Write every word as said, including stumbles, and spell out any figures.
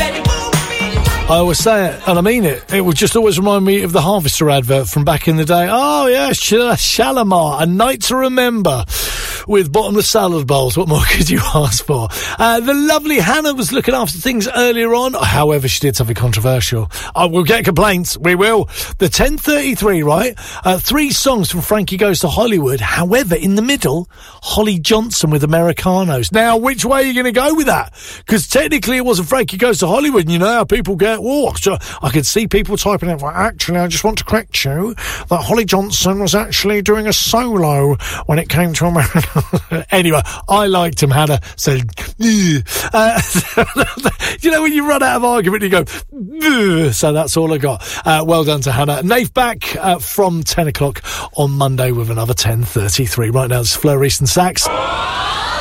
I always say it, and I mean it. It would just always remind me of the Harvester advert from back in the day. Oh, yeah, Sh- Shalimar, A Night to Remember, with bottomless salad bowls. What more could you ask for? Uh, the lovely Hannah was looking after things earlier on. However, she did something controversial. I will get complaints. We will. The ten thirty-three, right? Uh, three songs from Frankie Goes to Hollywood. However, in the middle, Holly Johnson with Americanos. Now, which way are you going to go with that? Because technically it wasn't Frankie Goes to Hollywood, and you know how people get walked. So I could see people typing out, well, actually, I just want to correct you that Holly Johnson was actually doing a solo when it came to America. Anyway, I liked him, Hannah said, uh, you know, when you run out of argument, you go, Ugh. So that's all I got. Uh, well done to Hannah. Nave back uh, from ten o'clock on Monday with another ten thirty-three. Right now, it's Fleur Easton Sax.